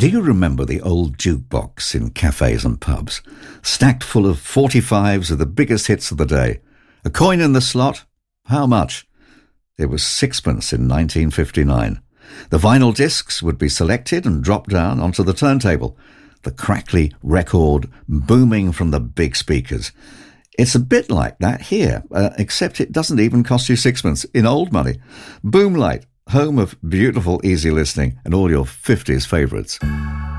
Do you remember the old jukebox in cafes and pubs? Stacked full of 45s of the biggest hits of the day. A coin in the slot? How much? It was sixpence in 1959. The vinyl discs would be selected and dropped down onto the turntable, the crackly record booming from the big speakers. It's a bit like that here, except it doesn't even cost you sixpence in old money. Boomlight, home of beautiful, easy listening and all your 50s favourites.